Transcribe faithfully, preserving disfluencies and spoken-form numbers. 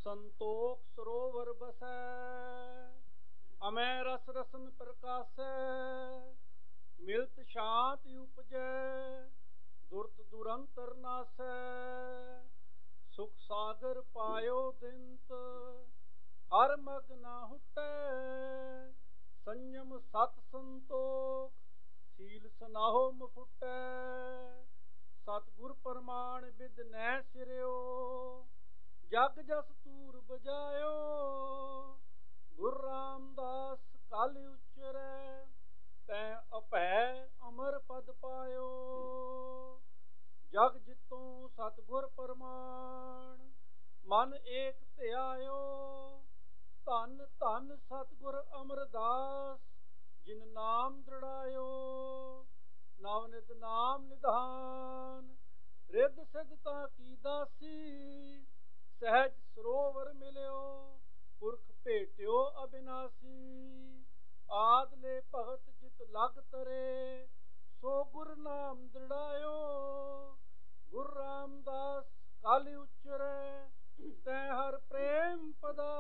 संतोख सरोवर बसै, अमय रस रसन प्रकाशै, मिलत शांति उपजै, दुर्त दुरंतर नासै, सुख सागर पायो दिंत, हर मग ना हुटै, संयम सत संतोख, सील सनाहो मुफुटै, सतगुर प्रमाण बिद नै सिरियो, जग जस तूर बजायो, गुर रामदास कल उचरै, तै अभै अमर पद पायो, जग जितों सतगुर प्रमाण, मन एक ध्यायो, धन धन सतगुर अमरदास, जिन नाम दृढ़ायो, नवनित नाम निधान, रिद सिद्धता की दासी, सहज सरोवर मिलियो, पुरख भेटियो अविनाशी, आद ले भगत जित लग तरे, सो गुर नाम दृढ़ायो, गुर रामदास कल उचरै, तै हर प्रेम पदा